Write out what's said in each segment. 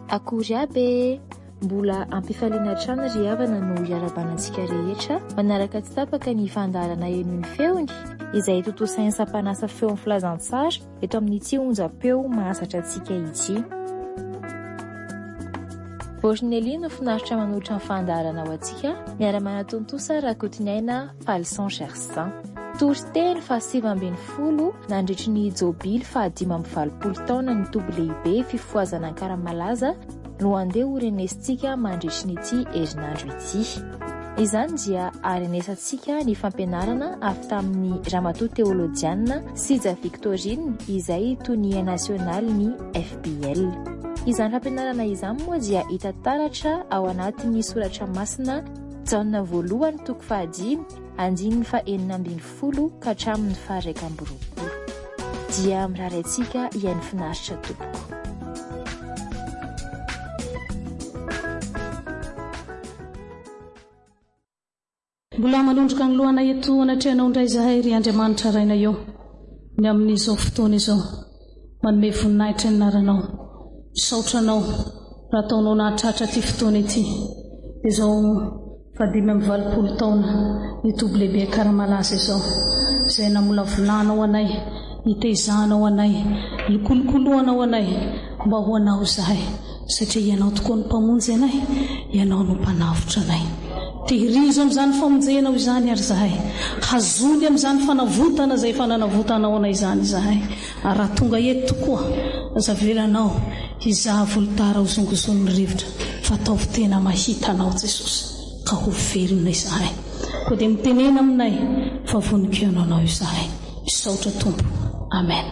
Akory aby mbola ampifaliana trano ry havana no iarabanantsika rehetra manaraka tsy tapaka ny fandarana eno ny feony izay totosain'ny sampanasa feo amin'ny filazantsara eto amin'ity onjam-peo mahasatra antsika ity. Borneli no finaritra manoatra ny fandarana ao antsika miara-manatontosa Rakotinaina Falson Gersin. Toriteny fa 720 nandritry ny jobily fa 520 taona ny toby lehibe fifoazana an-karamalaza no andeha orenesintsika mandritry n'ity herinandro ity. Izany dia arenesantsika ny fampianarana avy tamin'ny ramatoa teolôjiana Siza Victorine izay tonia nasionaly ny FBL. Izany fampianarana izany moa dia hita taratra ao anatin'ny soratra masina Jaona voalohany toko 5 andininy fa 440 ka hatramin'ny 120 dia mirary antsika iany finaritra tompoko. Mbola manondroka ny lohana eto anatrehana ondray zahay ry Andriamanitra raina eo ny amin'izao fotoana izao manome voninahitra ny naranao saotranao raha taonao nahatratra ty fotoana ity izao 520 taona ny toby lehibe karamalaza izao izay namola volanao anay hitezanao anay nikolokoloanao anay mba ho anao zahay satria ianao tokoa ny mpamonjy anay ianao no mpanavotra anay tehirizo amin'izany famonjenao izany ary zahay hazony amin'izany fanavotana izay fananavotanao anay izany zahay ary raha tonga eto tokoa zavelanao hizaha volotara ho zongozon'ny rivotra fa ataovy tena mahitanao Jesosy ka ho velona izahay koa dia mitenena aminay fa voninkaonao anao izahay misaotra tompo amen.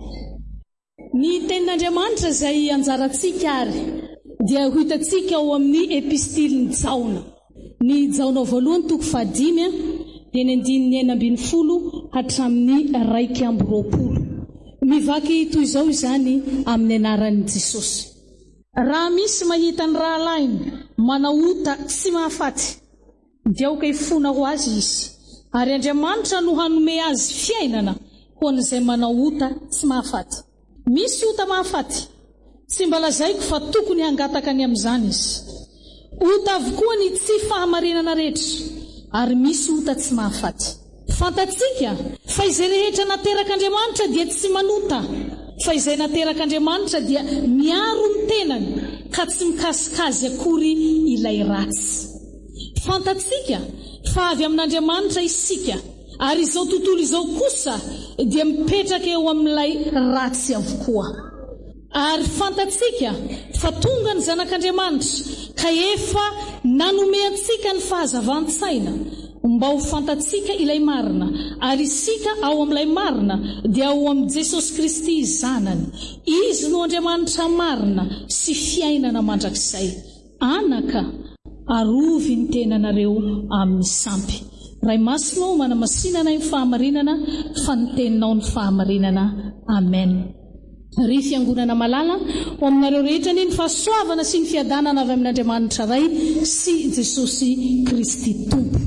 Ny tenin'Andriamanitra izay anjarantsika ary dia ho hitantsika ao amin'ny epistiliny Jaona. Ny Jaona voalohany toko 5 dia ny 9:40 hatramin'ny 1:20. Mivaky toy izao izany amin'ny anaran'i Jesosy. Raha misy mahita ny rahalainy manahota tsy mahafaty dia aoka ifona ho azy izy ary Andriamanitra no hanome azy fiainana ho an'izay manahota tsy mahafaty. Misy ota mahafaty tsy mba lazaiko fa tokony hangataka ny amin'izany izy. Ota avokoa ny tsy fahamarinana rehetra ary misy ota tsy mahafaty. Fantatsika fa izay rehetra nateraka Andriamanitra dia tsy manota fa izay nateraka Andriamanitra dia miaro ny tenany ka tsy mikasikazy akory ilay ratsy. Fantatsika fa avy amin'Andriamanitra isika ary izao tontolo izao kosa dia mipetraka eo amin'ilay ratsy avokoa. Ary fantatsika fa tonga ny zanak'Andriamanitra ka efa nanome antsika ny fahazavan-tsaina mba ho fantatsika ilay marina ary isika ao amin'ilay marina dia ao amin'ny Jesosy Kristy zanany. Izy no Andriamanitra marina sy fiainana mandrakizay. Anaka arovy ny tenanareo amin'ny sampy. Ray masinao manamasinana ny fahamarinana fa ny teninao ny fahamarinana. Amen. Ry fiangonana malala ho aminareo rehetra ny fahasoavana sy ny fiadanana avy amin'Andriamanitra ray sy Jesosy Kristy tompo.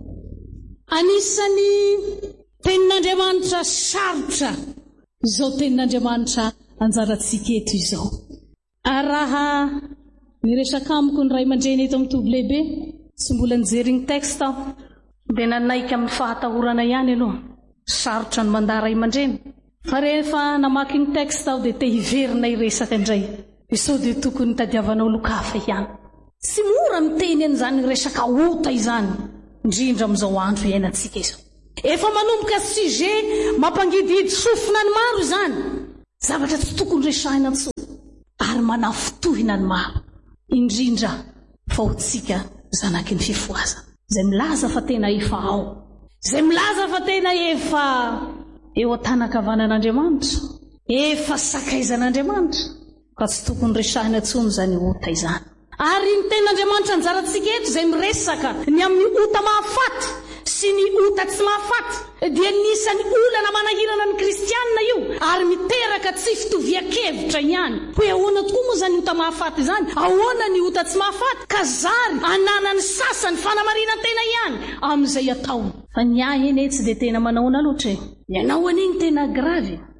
Anisany tenin'Andriamanitra sarotra izao tenin'Andriamanitra anjarantsika eto izao. Raha miresaka amiko ny ray aman-dreny eto amin'ny toby lehibe tsy mbola nijery ny teksta aho dia nanaika amin'ny fahatahorana ihany aloha sarotra ny mandara ray aman-dreny. Fa rehefa namaky ny teksta aho dia te hiverina iresaka indray sao dia tokony tadiavanao lokafa ihany. Tsy mora miteny an'izany resaka ota izany indrindra amin'izao andro iainantsika izao. Efa manomboka sujet mampangidihidy sofina ny maro izany, zavatra tsy tokony resahina intsony ary manafotohina ny maro indrindra fa hotsika zanaky ny fifoazana izay milaza fa tena efa ao, izay milaza fa tena efa eo an-tanakavanan'Andriamanitra, efa sakaizan'Andriamanitra ka tsy tokony resahina intsony izany ota izany. Ary ny ten'Andriamanitra anjarantsika eto izay miresaka ny amin'ny ota mahafaty sy ny ota tsy mahafaty dia nisan'ny olana manahirana ny kristianina io ary miteraka tsy fitovian-kevitra ihany. Hoe ahoana tokoa moa izany ota mahafaty izany, ahoana ny ota tsy mahafaty ka zary ananany sasany fanamarinan-tena ihany amin'izay ataony. Fa ny ahy eny tsy dia tena manaona loatra e. Ianao an'iny tena gravy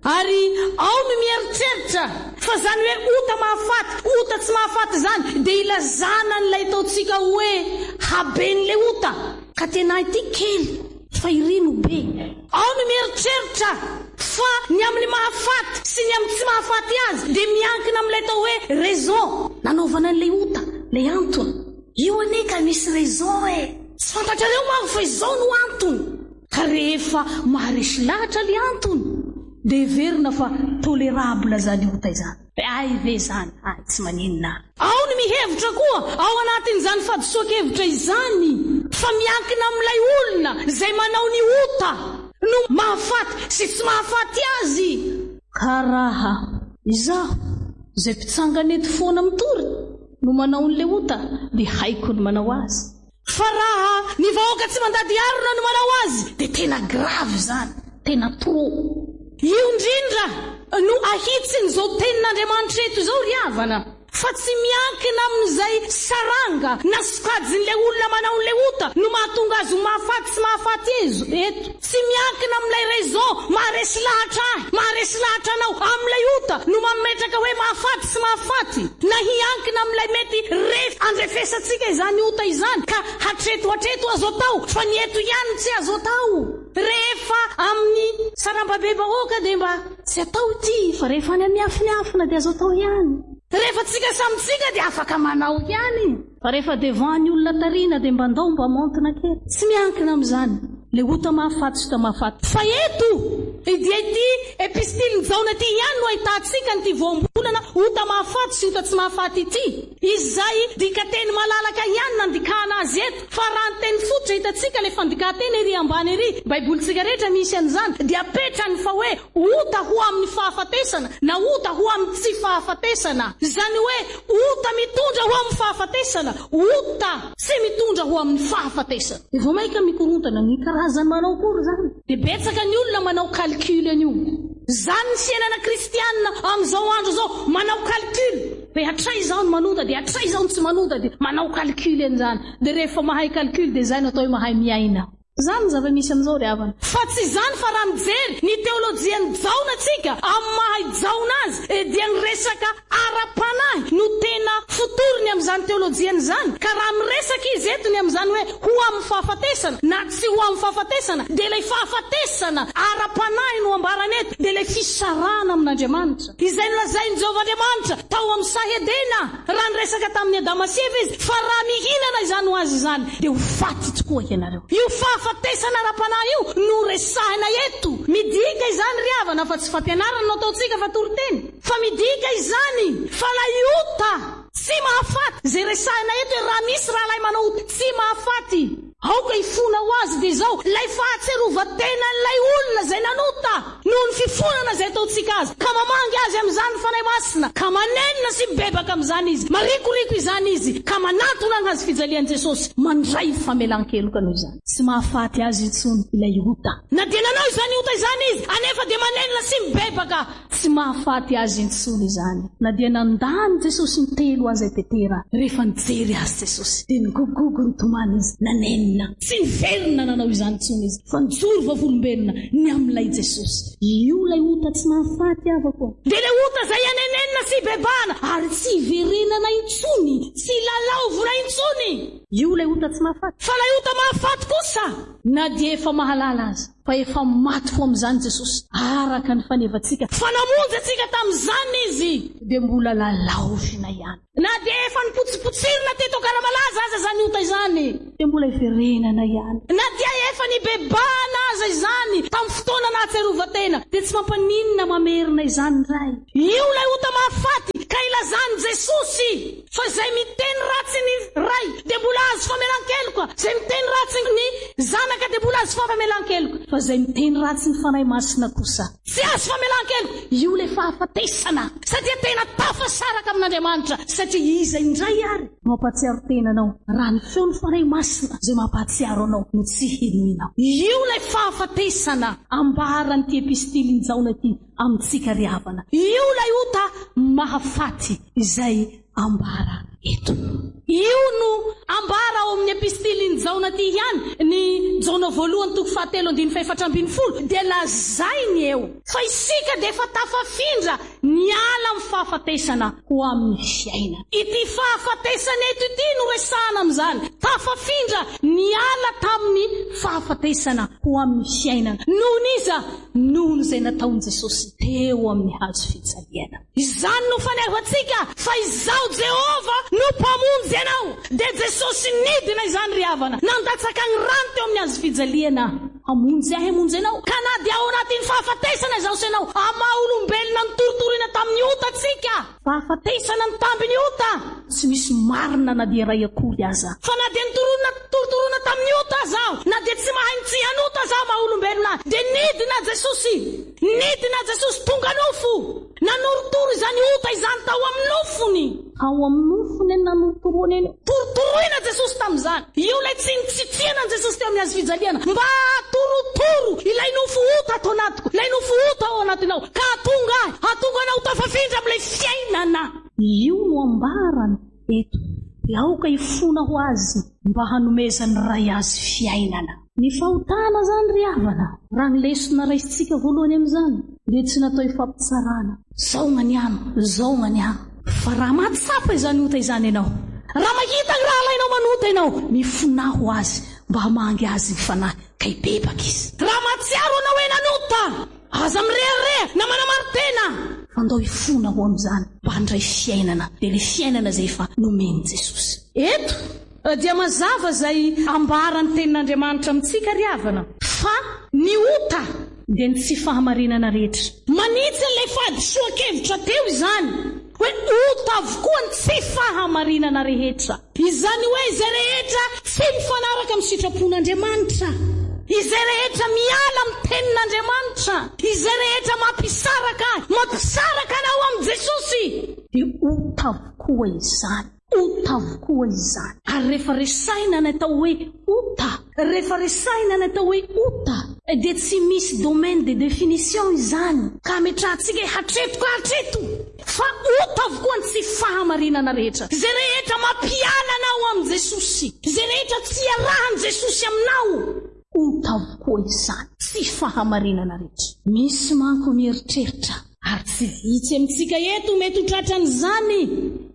ary ao no mieritreritra fa zany hoe ota mahafaty ota tsy mahafaty zany dia ilazana n'ilay taontsika hoe haben'le ota ka tena ity kely fa irino be. Ao no mieritreritra fa ny amin'ny mahafaty sy ny amin'ny tsy mahafaty azy dia miankina amin'ilay tao hoe raison nanaovana an'ilay ota lay antony. Io anie ka misy raison tsy fantatrareo manko fa izao no antony. Ka rehefa maharesy lahatra le antony dia verina fa tolérable zany ota izany. Ay ve zany tsy maninona. Ao no mihevitra koa ao anatin'izany fahadisoan-kevitra izany fa miankina amin'ilay olona izay manao ny ota no mahafaty sy tsy mahafaty azy. Ka raha izaho izay mpitsangana eto foana mitory no manao n'le ota dia haiko ny manao azy. Fa raha ny vahoaka tsy mandady arona no manao azy dia tena grave zany, tena trop. Io indrindra no ahitsin'izao tenin'Andriamanitra eto izao ry havana fa tsy miankina amin'izay saranga na sokajin'ilay olona manao n'le ota no mahatonga azy ho mahafaty sy mahafaty ezo eto. Tsy miankina amin'ilay raison maharesy lahatra anao amin'ilay ota no mametraka hoe mahafaty sy mahafaty, na hiankina amin'ilay mety andrefesantsika izany ota izany ka hatreto azo atao fa ny eto ihany tsy azo atao. Rehefa amin'ny saram-babe vahoaka dia mba tsy atao ity fa rehefa any amiafina dia azo atao ihany. Rehefa tsika samitsika dia afaka manao ihany. Fa rehefa devant ny olona tarina dia mba ndao mba montina kely. Tsy miankina amin'izany le ota mahafaty sy ota mahafaty. Fa eto dia ity epistilin-jaona ity ihany no ahitantsika nyity voambolana ota mahafaty sy ota tsy mahafaty ity, izay dikateny malalaka ihany nandikana azy eto. Fa raha ny teny fototra hitantsika le fandikateny ery ambany ery baibolitsika rehetra misy an'izany dia apetrany fa hoe ota ho amin'ny fahafatesana na ota ho amin'ny tsy fahafatesana. Zany hoe ota mitondra ho amin'ny fahafatesana, ota tsy mitondra ho amin'ny fahafatesana. Dia vao maika mikorontana ny karazany manao kory zany dia betsaka ny olona manao calcul an'io. Zany ny fiainana kristianina amin'izao andro zao manao calcul. Dia hatray izao ny manota dia hatray izao ny tsy manota dia manao calcul an'izany. Dia rehefa mahay calcul dia zay no atao hoe mahay miaina. Zany zava-misy amin'izao ry havana. Fa tsy zany fa raha mijery ny teolojiany jaona tsika amin'ny mahay jaona azy dia ny resaka ara-panahy no tena fotorony amin'izany teolojiany zany. Ka raha miresaka izy eto ny amin'izany hoe ho amin'ny fahafatesana na tsy ho amin'ny fahafatesana dia ilay fahafatesana ara-panahy no ambarany eto dia ilay fisarana amin'Andriamanitra izay nolazainy Jehovahandriamanitra tao amin'ny Sahedena raha niresaka tamin'ny Adama sy Eva izy fa raha mihinana izany ho azy izany dia ho faty tokoa ianareo. Io fahafatesana ara-panahy io no resahina eto. Midika izany ry havana fa tsy fampianarana no ataontsika fa toriteny fa midika izany fa la ota tsy mahafaty zay resahina eto hoe raha misy raha lay manao tsy mahafaty aoka ifona ho azy dia izao lay fahatserovatena n'ilay olona zay nanota noho ny fifonana zay ataontsika azy ka mamangy azy amin'izany fanahy masina ka manenina sy mibebaka amin'izany izy marikoriko izany izy ka manatona ny hazy fijalian'i Jesosy mandray famelan-keloka noho izany. Tsy mahafaty azy intsony ilay ota na dia nanao izany ota izany izy anefa dia manenina sy mibebaka. Tsy mahafaty azy intsony izany na dia nandany Jesosy ny telo azy Petera rehefa nijery azy Jesosy dia nigogogo ny tomany izy nanenina tsy niverina nanao izany intsony izy fa nijoro vavolombelona ny amin'ilay Jesosy. Io lay ota tsy mahafaty avako dia lay ota zay anenenina sy bebana ary tsy verenana intsony tsy lalaovona intsony. Io lay ota tsy mahafaty. Fa lay ota mahafaty kosa na dia efa mahalala azy fa efa maty fo amin'izany Jesosy araka ny fanevantsika fa namonjy antsika tamin'izany izy dia mbola lalaovina ihany. Na dia efa nipotsipotsirina teto Karamalaza aza zany ota izany dia mbola iverenana ihany. Na dia efa nibebana aza izany tamin'ny fotoana nahatserovatena dia tsy mampaninona mamerina izany ray. Io lay ota mahafaty ka ilazany Jesosy fa zay miteny ratsy ny ray dia mbola azo famelan-keloka, zay miteny ratsy ny zanaka dia mbola azo famelan-keloka, fa zay miteny ratsy ny fanahy masina kosa tsy azo famelan-keloka. Io le fahafatesana satria tena tafasaraka amin'Andriamanitra satria izy indray ary mampatsiaro tenanao raha ny feo ny fanahy masina zay mampatsiaro anao no tsy hinoinao. Io le fahafatesana ambaran'ity epistilin-jaona ity amintsika ry havana. Io lay ota mahafaty izay ambara eto. Io no ambara ao amin'ny epistiliny Jaona ty ihany ny Jaona voalohany toko 7:4 dia lazainy eo fa isika dia efa tafafindra niala amin'ny fahafatesana ho amin'ny fiainana. Ity fahafatesana eto ity no resahana amin'izany. Tafafindra niala tamin'ny fahafatesana ho amin'ny fiainana. Nohon'iza nohon' izay nataony Jesosy teo amin'ny hazo fijaliana. Izany no fanehoantsika fa izao Jehova no mpamonjy ianao. Dia Jesosy nidina izany ry havana nandatsaka ny rano teo amin'ny hazo fijaliana. Hamonjy ianao ka na dia ao anatin'ny fahafatesana izao sy ianao amaha olombelona nitoritoriana tamin'ny ota tsika. Fahafatesana ny tambiny ota tsy misy marina na dia ray akory aza. Fa na dia nitoritoriana tamin'ny ota zao na dia tsy mahay ntsihanota zao maha olombelona dia nidina Jesosy tonga nofo nanorotoro izany ota izany tao amin'ny nofony. Ao amin'ny nofony nanorotoroana torotoroina Jesosy tamin'izany. Io lay tsy nitsitsihana Jesosy teo amin'ny hazo fijaliana mba torotoro ilay nofo ota ato anatiko, ilay nofo ota ao anatinao ka hatonga anao tafafindra amin'ilay fiainana. Io no ambarany eto dia aoka ifona ho azy mba hanomezany ray azy fiainana. Ny fahotana zany ry havana raha ny lesona raisitsika voalohany amin'izany dia tsy natao ifampitsarana. Zao gnaniano fa raha matsapa izany ota izany ianao, raha mahita ny raha alainao manota ianao, mifona ho azy mba hamangy azy ny fanahy ka hibebaka izy. Raha matsiaro anao hoe nanota aza mirehareha na manamaritena fa andao ifona ho amin'izany mba handray fiainana dia le fiainana zay efa nomeny Jesosy. Eto dia mazava zay ambarany tenin'Andriamanitra amintsika ry havana fa ny ota dia ny tsy fahamarinana rehetra. Manitsy ilay fahadisoan-kevitra teo izany hoe ota avokoa ny tsy fahamarinana rehetra. Izany hoe izay rehetra tsy mifanaraka amin'ny sitrapon'Andriamanitra, izay rehetra miala amin'ny tenin'Andriamanitra, izay rehetra mampisaraka anao amin'ny Jesosy dia ota avokoa izany. Ary rehefa resaina natao hoe ota dia tsy misy domaine de définition izany ka metrahantsika hatreto fa ota avokoa ny tsy fahamarinana rehetra. Izay rehetra mampiala anao amin'ny Jesosy, izay rehetra tsy iarahany Jesosy aminao, ota avokoa izany, tsy fahamarinana rehetra. Misy manko mieritreritra ary tsy vitsy amintsika eto mety ho tratran'izany.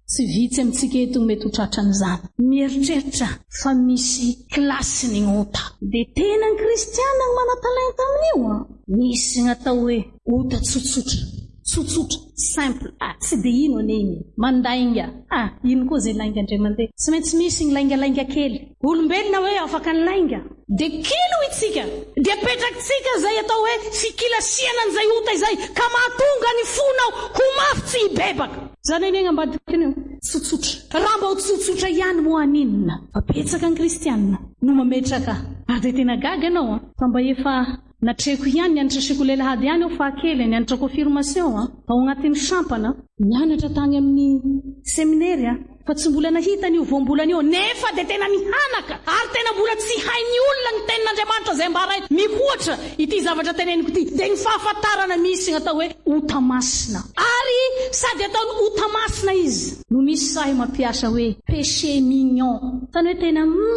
Mieritreritra fa misy klasiny ny ota dia tena ny kristiana ny manatalenta amin'io. Misy natao hoe ota tsotsotra simple, tsy dia ino aneny mandainga, ino koa zay lainga ndray mandeha, tsy maintsy misy ny laingalainga kely. Olombelona hoe afaka ny lainga dia kely ho itsika dia petrakitsika zay atao hoe fikilasiana n'izay ota izay ka mahatonga ny fonao ho mafy tsy hibebaka. Zany eny ambadikany tsotsotra. Raha mba ho tsotsotra ihany moa aninona fa petsaka ny kristianina no mametraka. Ary dia tena gaga anao fa mba efa natreko ihany nianatra sekolelahady ihany aho fahakely nianatra confirmation ao agnatin'ny sampana nianatra tany amin'ny seminaire fa tsy mbola nahita an'io voambolana io nefa dia tena mihanaka ary tena mbola tsy hain'ny olona ny tenin'Andriamanitra zay mba raha mihoatra ity zavatra teneniko ity dia ny fahafantarana misy atao hoe ota masina. Ary sady ataony ota masina izy no misy sahy mampiasa hoe péché mignon, tany hoe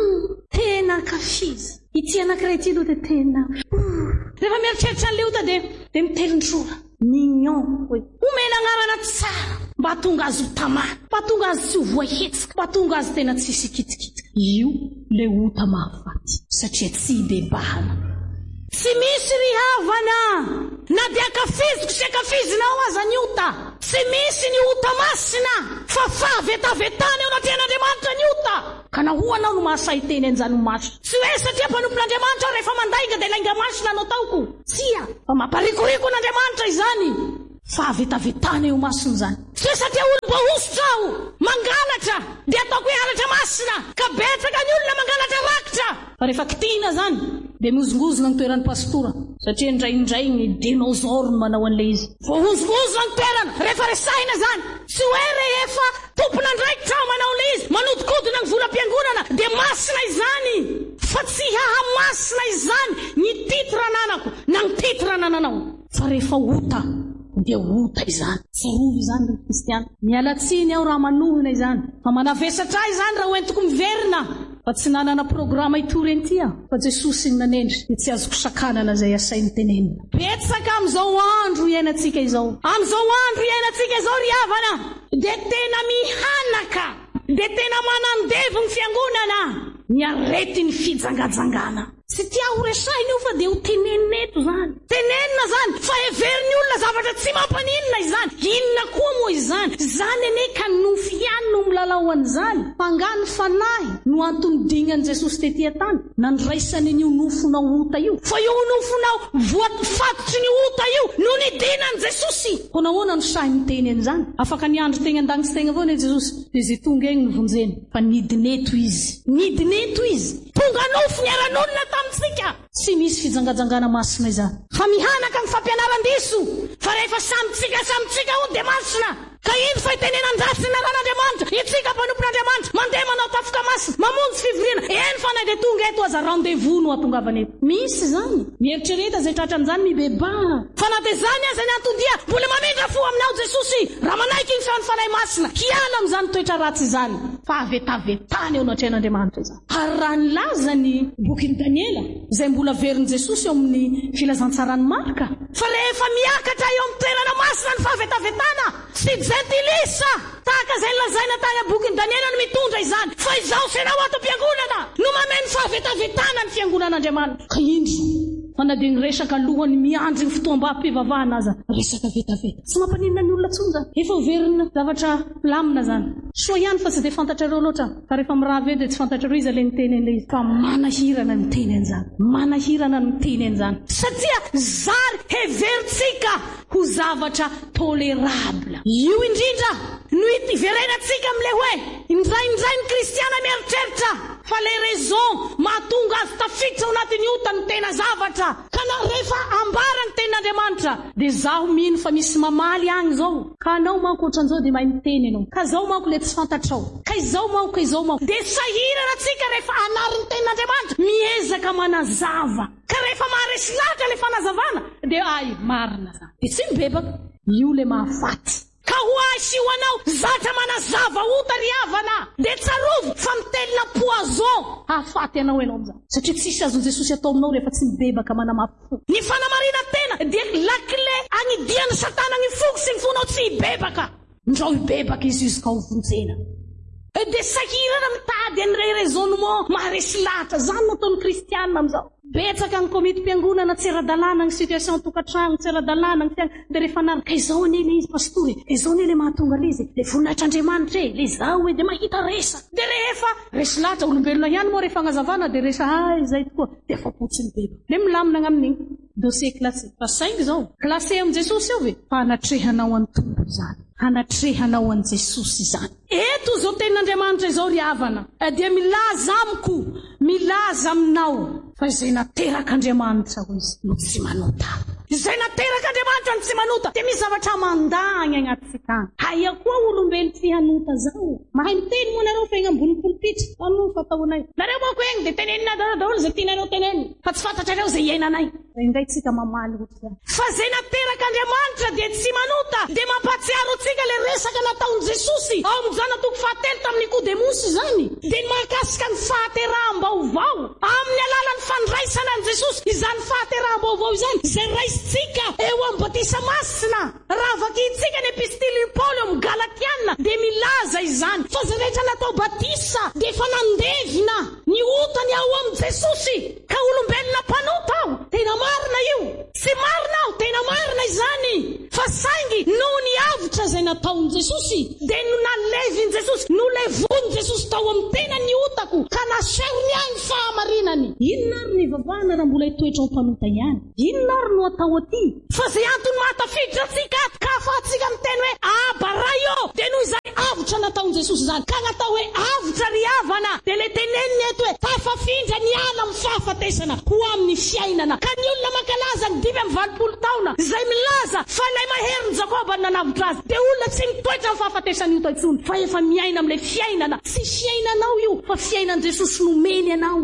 tena kafizy ity anankiray ity aloha dia tena rehefa mieritreritra an'ilay ota dia mitelin-drora mignon hoe omena agnarana tsara mba tonga azy ho tamana, mba tonga azy tsy ho voahetsika, mba tonga azy tena tsy sikitikitika. Io le ota mahafaty satria tsy hibebahana. Tsy misy ry havana na dia akafiziko sy akafizinao aza ny ota, tsy misy ny ota masina fa fahavetavetana eo anatin'Andriamanitra ny ota ka nahoanao no mahasahiteny an'izany ho maso. Tsy hoe satria mpanompon'Andriamanitra rehefa mandainga dia lainga masina anao taoko, tsia fa mamparikoriko n'Andriamanitra izany. Fahavetavetana eo masina izany. Tsy hoe satria olomba osotra aho mangalatra dia ataoko hoe halatra masina ka betsaka ny olona mangalatra rakitra fa rehefa kitihina zany dia mihozongozona ny toeran'ny pastora satria indraindray ny dinosaure manao an'ilay izy. Voahozongozona ny toerana rehefa resahina zany. Tsy hoe rehefa tompon'andraikitra aho manao ilay izy manodikodina ny volam-piangonana dia masina izany fa tsy hahamasina izany ny titra nanako na ny titra nananao fa rehefa ota dia ota izany tsarovy izany ry kristiana mialatsiny aho raha manohina izany fa manavesatra izany raha hoentiko miverina fa tsy nanana programa itorentia fa Jesosy nanendry dia tsy azoko sakanana izay asainy tenenina betsaka amin'izao andro iainantsika izao amin'izao andro iainantsika izao ry havana dia tena mihanaka dia tena manandevo ny fiangonana ny arety ny fijangajangana tsy tia ho resainy io fa dia ho teneneto zany tenenina zany fa heveriny olona zavatra tsy mampaninona izany inona koa moa izany zany ane ka nofy ihany no milalao an'izany fangano fanahy no antony dingan'i Jesosy tetỳ tany nandraisany io nofonao ota io fa io nofonao voafatotry ny ota io no nidinan'i Jesosy ho nahoana no sahy miteny an'izany afaka niandro tegna an-dagnitsy tegna avao ne Jesosy dia zay tonga egny no vonjeny fa nidineto izy tonga nofo niaran'olona tamitsika tsy misy fijangajangana masina izany fa mihanaka ny fampianaran-diso fa rehefa samitsika ho dia masina ka ino fa itenenan-drasy ny ran'Andriamanitra itsika mpanompon'Andriamanitra mandeha manao tafoka masina mamonjy fivoriana eny fa nay dia tonga eto aza rendez-vous no atongavana eto misy zany mieritrereta zay tratra amin'izany mibeba fa na dia zany aza ny antondia mbola mamindra fo aminao Jesosy raha manaiky iny fanay masina hiala amin'izany toetra ratsy izany fa avetavetany eo natrehan'Andriamanitra izany ary raha nilaza ny bokin'i Daniela izay mbola verin' Jesosy eo amin'ny filazantsarany Marka fa rehefa miakatra eo amin'ny toerana masina ny fahavetavetana sy gentilisa tahaka izay nilazaina tany bokin'i Daniela no mitondra izany fa izao senao ato am-piangonana no mameno fahavetavetana ny fiangonan'Andriamanitra ka indro fa na dia niresaka lohany miandry ny fotoam-bampivavahana aza resaka vetaveta tsy mampaninona ny olona tsony zany efa overina zavatra lamina zany soa ihany fa tsy dia fantatrareo loatra fa rehefa mirava eo dia tsy fantatrareo izy le miteny an'ilay izy fa manahirana ny miteny an'izany satria zary heverintsika ho zavatra tolerable io indrindra no iverenantsika amin'ilay hoe indray ny kristiana mieritreritra fa le raison mahatonga azy tafiditra ao anatin'ny ota ny tena zavatra ka na rehefa ambara ny tenin'Andriamanitra dia zaho mino fa misy mamaly agny zao ka anao manko ohatran'izao dia mahay miteny ianao ka izao manko le tsy fantatrao ka izao manko dia sahirana atsika rehefa anarin'ny tenin'Andriamanitra miezaka manazava ka rehefa maharesy lahatra le fanazavana dia ay marina zany dia tsy mibebaka io le mahafaty ka ho asy ho anao zatra manazava ota ry havana dia tsarovo fa mitelina poison hahafaty anao ianao amin'izany satria tsisy azon Jesosy atao aminao rehefa tsy mibebaka manamafy fo ny fanamarina tena dia lakile agnidiany satana ny foko sy ny fonao tsy hibebaka ndrao hibebaka izy ka ho vonjena dia sahirana mitady an'ireo raisonnement maharesy lahatra zany no ataon'ny kristianina amin'izao betsaka ny komiti-piangonana tsy ara-dalàna ny situation tokantrano tsy ara-dalàna ny fiainana dia rehefa narika izao ane le izy pastory izao ane le mahatonga izy le voninahitran'Andriamanitra le izao dia mahita resa dia rehefa resy lahatra olombelona ihany moa rehefa agnazavana dia resa izay tokoa dia afa-potsiny beba le milamina amin'igny dossier classé fa saingy izao classé amin'i Jesosy eo ve fa hanatrehanao an'ny tombo izany hanatrehanao an'i Jesosy izany eto zao tenin'Andriamanitra izao ry havana dia milaza amiko milaza aminao fa izay naterak'Andriamanitra ho izy no tsy manota izay naterak'Andriamanitra no tsy manota dia misy zavatra mandagny agnatsika haia koa olombelo tsy hanota zao mahay miteny moa nareo fa egny ambony polipitra ano fataonay nareo moako egny dia tenenina daholo zay tianareo tenenina fa tsy fantatrareo zay iainanay indray tsika mamaly ohatr'izany fa zay naterak'Andriamanitra dia tsy manota dia mampatsiaro antsika le resaka nataon'i Jesosy ao amin'izany atoko fahatelo tamin'ny Nikodemosy zany dia mahakasika ny fahateraham-baovao amin'ny alalan'ny fandraisana an'i Jesosy izany fahateraham-baovao izany zay raisitsika eo amin'ny batisa masina raha vakitsika ny epistily Paolo amin'ny Galatiana dia milaza izany fa zay rehetra natao batisa dia efa nandevina ny otany ao amin'i Jesosy ka olombelona mpanota ao tena marina io tsy marina aho tena marina izany fa saingy no ny avitra zay nataon'i Jesosy dia no nalevin' Jesosy no levon'i Jesosy tao amin'ny tena ny otako ka naserony any fahamarinany inona ary ny vavahana raha mbola hitoetra ho mpanota ihany inona ary no atao aty fa zay antony mahatafiditra atsika ka afahatsika miteny hoe abaraio dia noho izay avitra nataon'i Jesosy zany ka natao hoe avitra ry havana dia le teneniny eto hoe tafafindra ny ala amin'ny fahafatesana ho amin'ny fiainana ka ny olona mankalaza ny 5-20 taona izay milaza fa ilay mahery ny Jakoba ny nanavitra azy dia olona tsy mitoetra amin'ny fahafatesana io taitsony fa efa miaina amin'ilay fiainana tsy fiainanao io fa fiainan' Jesosy nomeny anao ka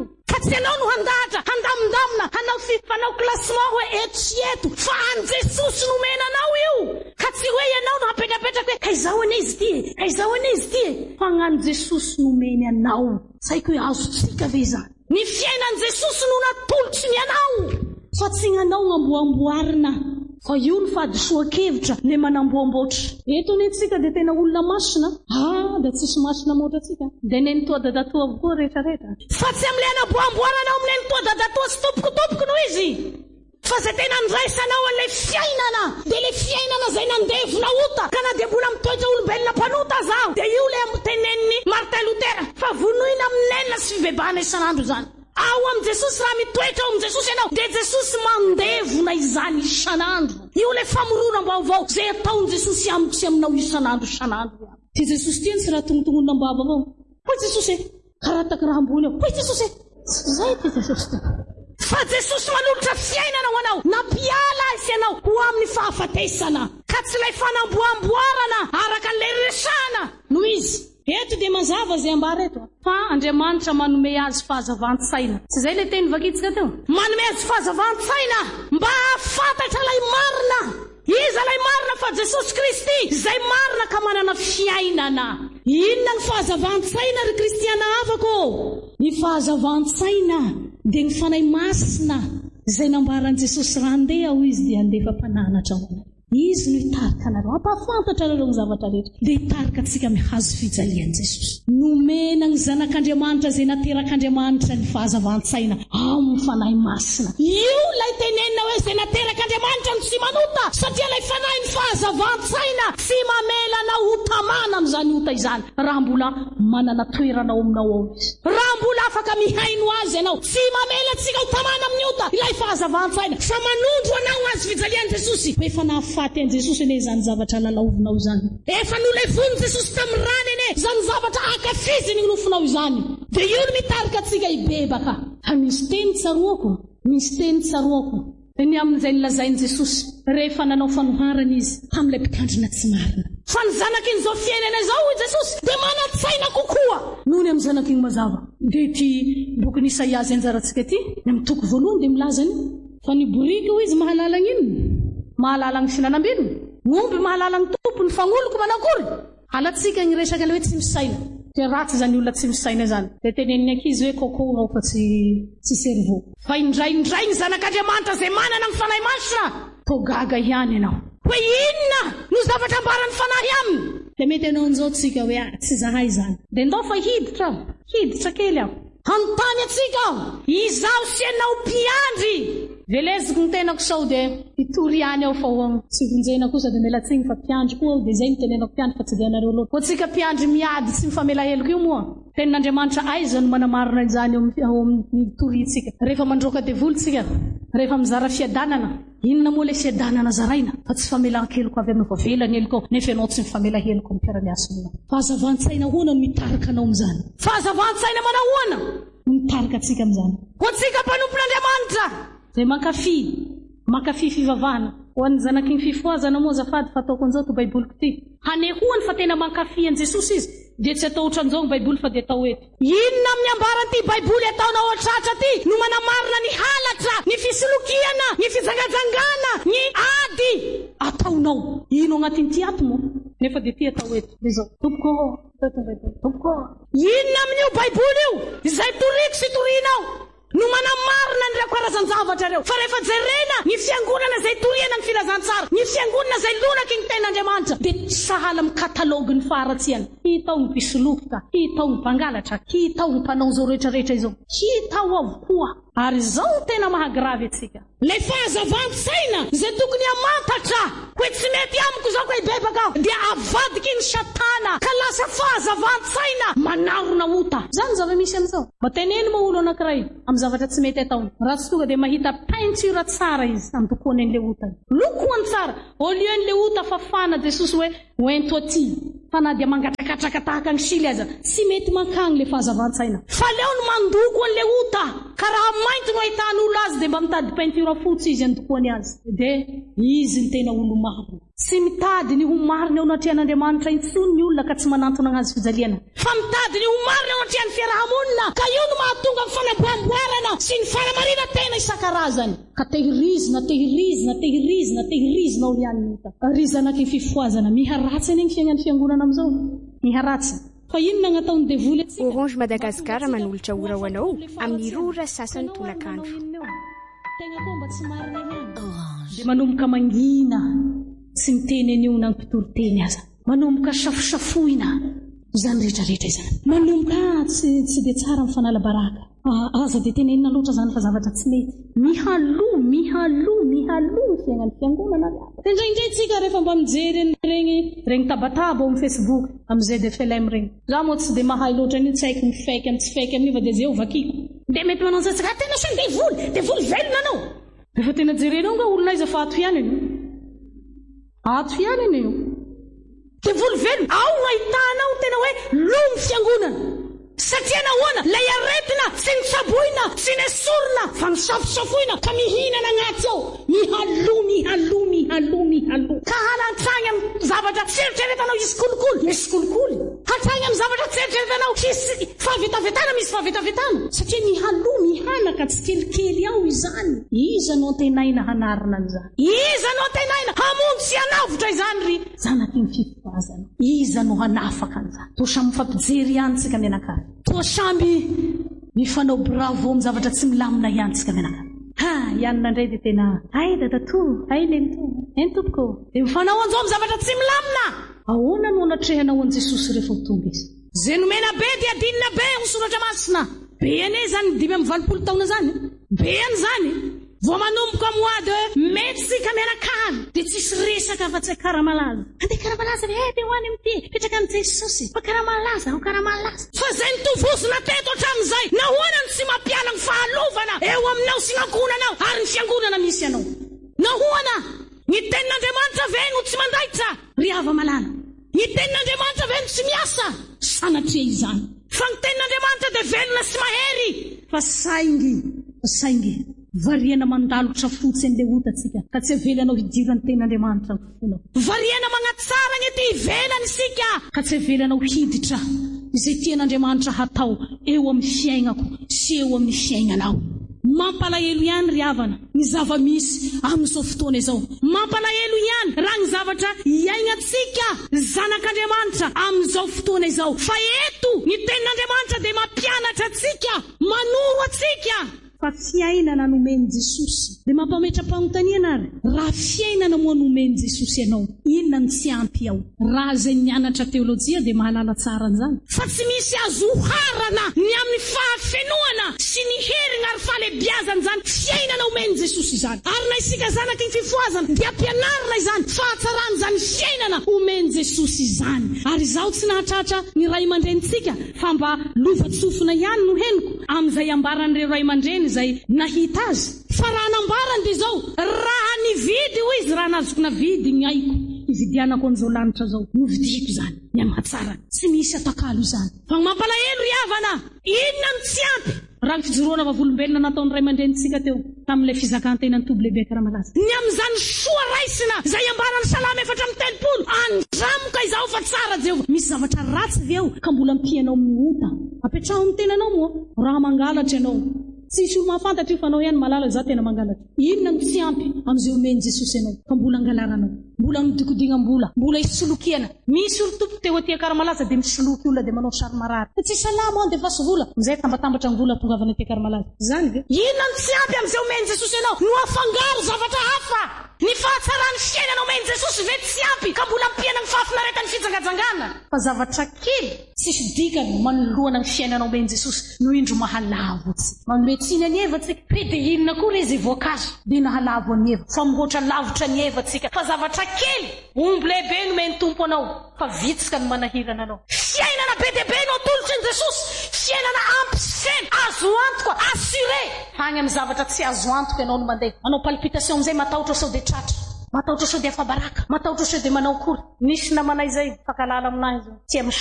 tsy anao no handatra handamindamina hanao fanao classement hoe eto sy eto fa an Jesosy nomena anao io ka tsy hoe ianao no hapetrapetraka hoe kaizao ane izy ty kaizao ane izy ty fa an Jesosy nomeny anao saiko hoe azotsika ve zany ny fiainan Jesosy no natolotsy ny anao fa tsy anao namboamboarina fa io ny fahadisoan-kevitra le manamboamboatra eto ny tsika dia tena olona masina da tsisy masina moatra tsika dia ne nitoa dadatoa avokoa rehetrarehetra fa tsy amin'ilay anamboamboarana ao amin'ilay nitoa dadatoa sy tompokotopoko no izy fa zay tena niraisanao an'ilay fiainana dia ilay fiainana zay nandevona ota ka na dia mbola mitoetra olombelona mpanota zaho dia io ilay amiteneniny Martin Luther fa vonoina amin'nenina sy fivebahana isan'andro zany ao am Jesosy raha mitoetra ao am Jesosy ianao dia Jesosy mandevona izany isan'andro io ilay famoronam-baovao zay ataon Jesosy amiko sy aminao isan'andro ty Jesosy ty tsy raha tongotongonam-bava avao hoy Jesosy karataka raha ambony ao hoy Jesosy zay ty Jesosy ty fa Jesosy manolotra fiainana ho anao nampiala isy ianao ho amin'ny fahafatesana ka tsy ilay fanamboamboarana araka an'ilay resana no izy eto dia mazava zay ambara eto fa Andriamanitra manome azy fahazavantsaina tsy zay ilay teny vakitsika teo manome azy fahazavantsaina mba hafantatra ilay marina iza ilay marina fa Jesosy Kristy zay marina ka manana fiainana inona ny fahazavantsaina ry kristiana avako ny fahazavantsaina dia ny fanay masina zay nambaran Jesosy raha andeha ho izy dia andefa mpananatra ho izy no hitarika anareo ampafantatra anareo ny zavatra rehetra dia hitarika antsika mihazo fijalian Jesosy nomena ny zanak'Andriamanitra zay naterak'Andriamanitra ny fahazavantsaina amin'ny fanahy masina io lay tenenina hoe zay naterak'Andriamanitra no tsy manota satria lay fanahy ny fahazavantsaina tsy mamelanao ho tamana amin'izany ota izany raha mbola manana toeranao aminao ao izy raha mbola afaka mihaino azy ianao tsy mamelatsika ho tamana amin'ny ota ilay fahazavantsaina fa manondro anao azy fijalian Jesosy hoe efa nahafaty an Jesosy ane zany zavatra lalaovinao zany efa nolevony Jesosy tamin'ny rany ane zany zavatra akafiziny ny nofinao izany dia io no mitarika atsika hibebaka fa misy teny tsaroako ny amin'izay nilazainy Jesosy rehefa nanao fanoharana izy tamin'ilay mpitandrina tsy marina fa ny zanak'iny zao fiainana izao hoy Jesosy dia manatsaina kokoa noho ny amin'ny zanak'iny mazava dia ity boky Isaiazy anjarantsika ity ny amin'ny toko voalohany dia milazany fa ny borika hoy izy mahalala ino mahalala ny finanam-belona momby mahalala ny tompo ny fagnoloko manakory alatsika ny resaka ilay hoe tsy misaina dia ratsy zany olona tsy misaina zany dia teneniny ankizy hoe kokoanao fa tsy servo fa indray ny zanak'Andriamanitra zay manana ny fanahy masina togaga ihany ianao hoe inona no zavatra ambarany fanahy aminy dia mety ianao an'izao tsika hoe tsy zahay zany dia ndao fa hiditra kely aho hanontany atsika aho izaho sy ianao mpiandry veleziko ny tenako sao dia itoriany aho fa tsy vonjena kosa dia melatsiny fa mpiandry koa dia zay nitenenako mpiandry fa tsy dia anareo loatra ho tsika mpiandry miady sy mifamela heloko io moa tenin'Andriamanitra aiza no manamarina izany ao amin'ny toritsika rehefa mandroaka devolontsika rehefa mizara fiadanana inona moa ilay fiadanana zaraina fa tsy famelan-keloko avy amin'ny vavelany heloko nefa ianao tsy mifamela heloko amin'ny mpiara-miasa aminao fahazavantsaina hoana no mitarika anao amin'izany fahazavantsaina manao hoana no mitarika atsika amin'izany ho tsika mpanompon'Andriamanitra zay mankafy fivavahana ho an'ny zanak'iny fifoazana moa zafady fa ataoko an'izao to baiboliko ty hanehoany fa tena mankafy an Jesosy izy dia tsy atao ohatran'izao ny baiboly fa dia atao eto inona amin'ny ambaran'ity baiboly ataonao ohatratra ty no manamarina ny halatra ny fisolokiana ny fizangajangana ny ady ataonao ino agnatin'ity ato moa nefa dia ty atao eto dia zao tompoko inona amin'io baiboly io izay toriko sy torianao no manamarina ny karazan-javatra reo fa rehefa jerena ny fiangonana zay toriana ny filazantsara ny fiangonana zay lonaky ny ten'Andriamanitra dia sahala amin'ny katalogy ny faharatsiana hitao ny mpisolofoka hitao ny mpangalatra hitao ny mpanao zao rehetrarehetra izao hitao avokoa ary zao no tena mahagravy atsika lay fahazavantsaina zay tokony hamantatra hoe tsy mety amiko zao koe bebaka aho dia avadiky ny satana ka lasa fahazavantsaina manarona ota zany zava-misy amin'izao mateneny moa olo anankiray amin'ny zavatra tsy mety ataony raha tsy tonga dia mahita peinture tsara izy andokoany an'ilay ota lokoany tsara au lieu n'ilay ota fafana Jesosy hoe oento aty fa na dia mangatrakatraka tahaka ny sily aza tsy mety makagny le fahazavantsaina fa leo no mandoko an'ilay ota ka raha mainty no ahitan'olo azy dia mba mitady peinture fotsy izy andokoany azy dia izy ny tena olo marina tsy mitady ny ho marina ao anatrehan'Andriamanitra intsony ny olona ka tsy manantona azy fijaliana fa mitady mitady ny omarina ao atrian'ny fiarahamonina ka io no mahatonga ny fanamboamboarana sy ny fanamarina tena isan-karazany ka tehirizina ao ihany hita rizana ky fifoazana miharatsy any ny fiainan'ny fiangonana amin'izao miharatsy fa inona gnataony devoly Orange Madagascar manolotra ora ho anao amin'ny rora sasany tolakandro tegna komba tsy marina ihany dia manomboka mangina sy miteny an'io na ny mpitoriteny aza manomboka safosafoina izany rehetrarehetra izany manomboka tsy dia tsara amin'ny fanala baraka aza dia tena inona loatra zany fa zavatra tsy mety mihalo ny fiainan'ny fiangonana indraindray tsika rehefa mba mijery regny tabataba ao amin'ny Facebook amin'ny ZFLM regny za moa tsy dia mahay loatra an'io tsy haiko ny faiky amin'ny tsy faiky amin'io fa dia zay ho vakiko dia mety manao antsika tena so devoly velona anao rehefa tena jerenao nga olona iza fa ato ihany io devoly velona ao ahitanao tena hoe lomo fiangonana satria nahoana lay aretina sy ny tsaboina sy ny esorina fa misafosafoina ka mihinana agnaty ao mihalo ka halantragny amin'ny zavatra tsy eritreretanao isy kolikoly misy kolikoly hatragny amin'ny zavatra tsy eritreretanao isy fahavetavetana misy fahavetavetana satria mihanaka tsy kelikely ao izany iza no antenaina hanarina an'izany iza no antenaina hamonjy sy hanavotra izany ry zanaky ny fifoazana iza no hanafaka an'izany toa samby mifampijery ihany tsika menakary toa samby mifanao bravo amin'ny zavatra tsy milamina ihany tsika menakary ihany nandray dia tena ay dadato ay lento entopoko dia mifanao an'izao amin'ny zavatra tsy milamina ahoana no anatrehanao an' Jesosy rehefa ho tonga izy zay nomena be dia adinina be ny soratra masina be ane zany 5 taona zany be an'izany vao manomboka mois de mai tsika mianakany dia tsisy resaka fa tsy karamalaza andeha karamalaza dia ho any amin'ity petraka an' Jesosy fa karamalaza fa zay nitovozona teto hatramin'izay nahoana ny tsy mampiala ny fahalovana eo aminao sy nankonanao ary ny fiangonana misy anao nahoana ny tenin'Andriamanitra ve no tsy mandaitra ry hava malala ny tenin'Andriamanitra ve no tsy miasa sanatria izany fa ny tenin'Andriamanitra dia velona sy mahery fa saingy variana mandalotra fotsy an'ilay otatsika ka tsy avelanao hidiran'ny tenin'Andriamanitra ny fofonao variana magnatsara ny ety ivelany isika ka tsy avelanao hiditra izay tian'Andriamanitra hatao eo amin'ny fiainako sy eo amin'ny fiainanao mampalahelo ihany ry havana ny zava-misy amin'izao fotoana izao mampalahelo ihany raha ny zavatra iainantsika zanak'Andriamanitra amin'izao fotoana izao fa eto ny tenin'Andriamanitra dia mampianatra atsika manoro atsika fa fiainana nomeny Jesosy dia mampametra-panontaniana ary raha fiainana moa nomeny Jesosy ianao inona ny tsy ampy ao raha izay nianatra teolojia dia mahalala tsara an'izany fa tsy misy azo harana ny amin'ny fahafenoana sy ny herina ary fahalebiazana izany fiainana nomeny Jesosy izany ary na isika zanaky ny fifoazana dia ampianarina izany fahatsarana izany fiainana omeny Jesosy izany ary izaho tsy nahatratra ny ray aman-drenitsika fa mba lovatsofina ihany no henoko amin'izay ambaran'ireo ray aman-dreny izay nahita azy fa raha nambarany dia izao raha nividy ho izy raha nazoko navidy ny aiko ividianako an'izao lanitra zao novidiko izany ny amatsara tsy misy atakalo izany fa mampalahelo ry havana inona ny tsy ampy raha ny fijoroana vavolombelona nataon'ny ray aman-drenitsika teo tamin'ilay fizakantena ny toby lehibe karamalaza ny amin'izany soa raisina izay ambarany Salama 4:30 andramoka izaho fa tsara Jehovah misy zavatra ratsy ve ao ka mbola mpianao amin'ny ota apetraho amin'ny tenanao moa raha mangalatra ianao tsisy olo mahafantatra io fa anao ihany malala za tena mangalatra inona no tsy ampy amin'izay omeny Jesosy ianao ka mbola angalaranao mbola nodikodigna-mbola isolokiana misy olo tompo teo aty Karamalaza dia misoloky olona dia manao sary marary tsy salama an dia fasy vola mizay tambatambatra ny vola tonga avy aty Karamalaza zany ve inona no tsy ampy amin'izay omeny Jesosy ianao no afangaro zavatra hafa ny fahatsarany fiainana omeny Jesosy ve tsy ampy ka mbola mpiana ny fahafinaretany fitsangajangana fa zavatra kely tsisy dikany manoloana ny fiainana omeny Jesosy no indro mahalavo manome tsiny ny Eva tsika pe dia inona koa izy voankazo dia nahalavo any Eva fa mihoatra lavitra ny Eva tsika fa zavatra kely omby lehibe no meny tompo anao fa vitsika no manahirana anao fiainana be dia be no atolotry ny Jesosy fiainana ampy sena azo antoka assuré hany amin'ny zavatra tsy azo antoka ianao no mandeha manao palpitation amin'izay matahotra sao dia tratra matahotra sao dia afa-baraka matahotra sao dia manao kory nisy namanay izay fakalala aminazy tsy misotro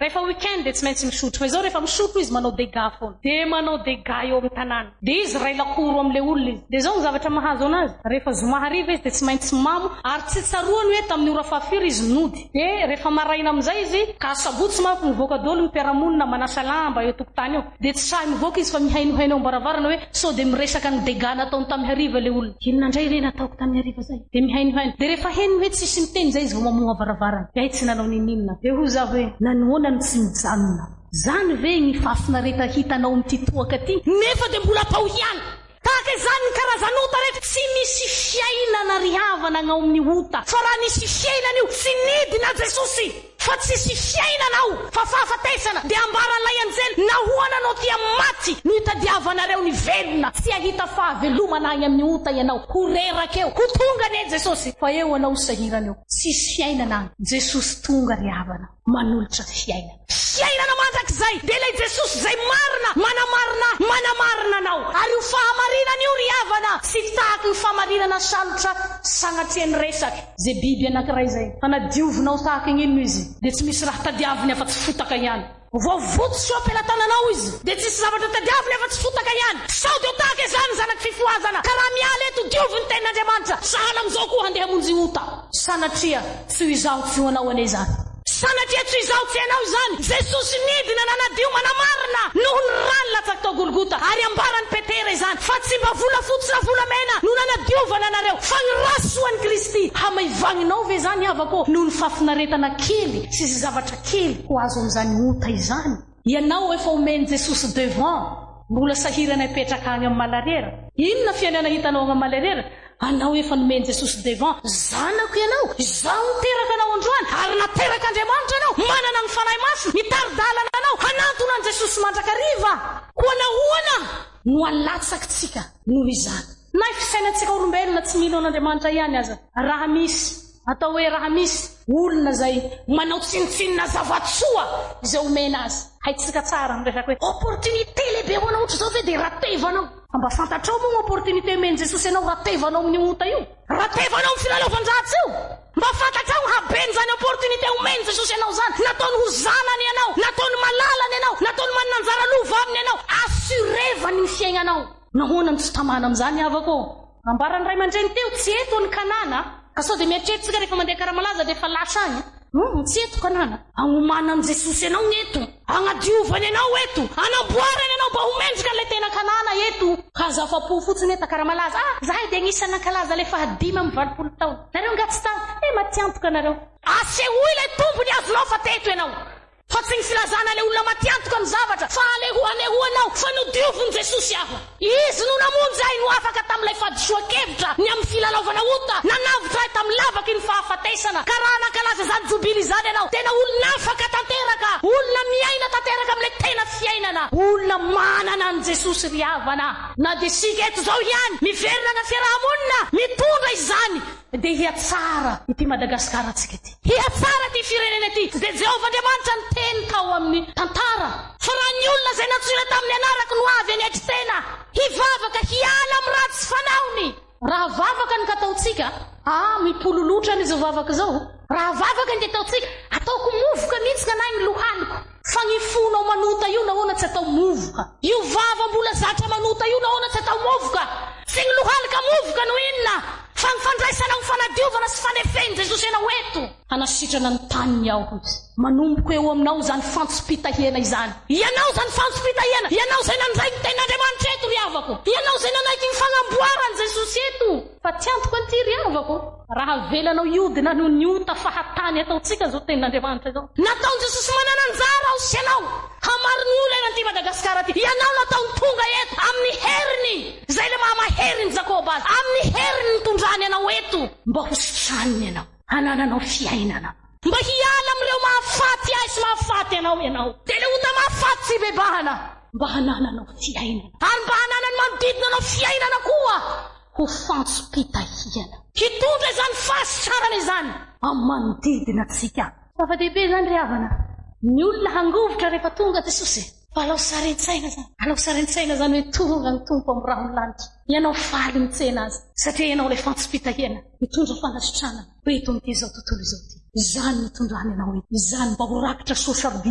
rehefa weekend dia tsy maintsy misotro fa izao rehefa misotro izy manao dega foana dia manao dega eo amin'ny tanàna dia izy ray lakoro amin'ilay olona izy dia izao ny zavatra mahazo anazy rehefa zoma hariva izy dia tsy maintsy mamo ary tsy tsaroany hoe tamin'ny ora fahafiry izy nody dia rehefa maraina amin'izay izy ka sabotsy manko mivoaka dolo ny mpiaramonina manasa lamba eo tokotany eo dia tsy sahy mivoaka izy fa mihainohaino ambaravarana hoe sao dia miresaka ny dega nataony tamin'ny hariva ilay olona inona indray reny ataoko tamin'ny hariva zay dia mihainohaino dia rehefa heny hoe tsisy miteny zay izy vao mamoa baravarana dia tsy nanao nininona dia ho za hoe nanoana ny tsy mijanona zany ve ny fafinareta hitanao amin'ity toaka ty nefa dia mbola paohiana tahaka izany ny karazan'ota rehetra tsy misy fiainana rihavana gnao amin'ny ota fa raha nisy fiainana io tsy nidina Jesosy fa tsisy fiainanao fa fahafatesana dia ambaran'ilay anjely nahoananao tia maty no hitadiavanareo ny velona tsy ahita fahavelomana agny amin'ny ota ianao ho rerakeo ho tonga ne Jesosy fa eo anao sahiraneo tsisy fiainana agny Jesosy tonga rihavana manolotra fiainana mandrakizay dia ilay Jesosy zay manamarina anao ary ho fahamarinana io rihavana sy tahaky ny fahamarinana salotra sagnatria ny resaky zay biby anankiray zay fa nadiovinao tahaka gn'ino izy dia tsy misy raha tadiaviny afa tsy fotaka ihany voavototsy eo ampelantananao izy dia tsisy zavatra tadiaviny afa tsy fotaka ihany sao dia ho tahaka izany zanaky fifoazana ka raha miala eto dioviny tenin'Andriamanitra sahala amin'izao koa handeha hamonjy ota sanatria tsy ho izaho tsy ho anao ane zany sanatria tsy izaho tsy anao izany Jesosy nidina nanadio manamarina noho ny rano latsaky tao Golgota ary ambarany Petera izany fa tsy mba vola fotsy na volamena no nanadiovana anareo fa ny rasoan'i Kristy hamaivaninao ve zany havako noho ny fafinaretana kely sy zavatra kely ho azo amin'izany ota izany ianao efa omeny Jesosy devant mbola sahirana ipetraka agny amin'ny malarera inona fiainana hitanao agny amin'ny malarera anao efa nomeny Jesosy devant zanako ianao izaho niteraka anao androany ary nateraka Andriamanitra anao manana ny fanahy masina mitari-dalana anao hanantona an Jesosy mandrakariva ho anahoana no alatsakytsika noho izany na fisainantsika olombelona tsy mino an'Andriamanitra ihany aza raha misy atao hoe raha misy olona zay manao tsinitsinina zavatsoa izay omena azy haitsika tsara miresaka hoe opportunité lehibe ho anao ohatra zao ve dia ratevanao mba fantatrao moa opportunité omeny Jesosy ianao ratevanao amin'ny ota io ratevanao amin'ny filalaovandratsy io mba fantatrao habeny zany opportunité omeny Jesosy ianao zany nataony ho zanany ianao nataony malalany ianao nataony manana anjara lova aminy ianao assurevany ny fiaignanao nahoana ny tsy tamana amin'izany havako ambarany ray aman-dreny teo tsy eto ny Kanana ka sao dia mieritreritsika rehefa mandeha karamalaza dia efa lasa agny tsy eto Kanana agnomana an Jesosy ianao eto agnadiovany ianao eto anamboarany ianao mba homendrika an'ilay tena Kanana eto ka zafa-po fotsiny eta karamalaza zahay dia agnisan'ny nankalaza le fahadimy amin'ny 20 taona nareo ngatsy tany matiantoka nareo asehoy ilay tombony azonao fa teto ianao fa tsy ny filazana ilay olona matiantoka ny zavatra fa alehoanao fa nodioviny Jesosy hafa izy no namonjy ahy no afaka tamin'ilay fahadisoan-kevitra ny amin'ny filalaovana ota nanavitra ahy tamin'ny lavaky ny fahafatesana ka raha nankalaza zany jobily zany ianao tena olona afaka tanteraka olona miaina tanteraka amin'ilay tena fiainana olona manana an Jesosy rihavana na dia sika eto zao ihany miverina na fiarahamonina mitondra izany dia hiatsara ity Madagasikara atsika ity hiatsara ty firenena ity dia Jehovah Andriamanitra ny teny tao amin'ny tantara fa raha ny olona zay natsoina tamin'ny anarako no avy any atry tena hivavaka hiala amin'ny ratsy fanaony raha vavaka ny kataotsika mipololotra n'izo vavaka zao raha vavaka ny ataotsika ataoko movoka mihitsy ka nahy ny lohaliko fa ny fonao manota io nahoana tsy atao movoka io vava mbola zatra manota io nahoana tsy atao movoka sy ny lohalika movoka no inona fa mifandraisana ny fanadiovana sy fanefeny Jesosy ianao eto hanasitrana ny taniny aho izy manomboko eo aminao zany fantsopitahiana izany ianao zany fantsopitahiana ianao zay nandray ny ten'Andriamanitra eto rihavako ianao zay nanaiky ny fagnamboarany Jesosy eto fa tiantoko an'ity rihavako raha velanao iodina no ny ota fahatany ataotsika zao tenin'Andriamanitra zao nataony Jesosy manana anjara ao sy ianao hamariny olo ena an'ity Madagasikara ty ianao nataony tonga eto amin'ny heriny zay le mahamahery ny Jakoba azy amin'ny heriny ny tondrany ianao eto mba ho sitraniny ianao hanananao fiainana mba hiala amin'ireo mahafaty ahy sy mahafaty ianao dia le ota mahafaty sy bebahana mba hanananao fiainana ary mba hananany manodidina anao fiainana koa ho fantsopitahiana hitondra izany fahasitrarana izany amin'ny manodidina atsika zava-dehibe zany rihavana ny olona hangovitra rehefa tonga Jesosy fa alao sarentsaina zany hoe tonga ny tompo amin'ny raha ny lanitra ianao faly mitsena azy satria ianao ilay fantsopitahiana mitondra fanasitrana ho eto amin'ity zao tontolo izao ty izany mitondrany ianao izany mba ho rakitra soasarobi